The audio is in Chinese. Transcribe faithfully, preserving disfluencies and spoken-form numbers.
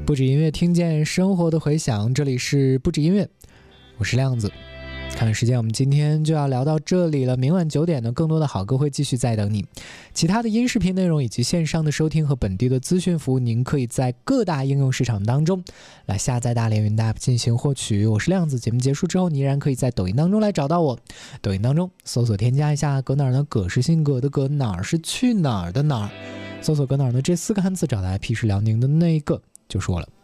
不止音乐，听见生活的回响，这里是不止音乐，我是亮子。看看时间，我们今天就要聊到这里了。明晚九点呢，更多的好歌会继续在等你。其他的音视频内容以及线上的收听和本地的资讯服务，您可以在各大应用市场当中来下载大连云 App 进行获取。我是亮子，节目结束之后，你依然可以在抖音当中来找到我。抖音当中搜索添加一下“搁哪儿呢”，葛是性格的葛，哪儿是去哪儿的哪儿。搜索“搁哪儿呢”这四个汉字，找到 I P 是辽宁的那一个，就是我了。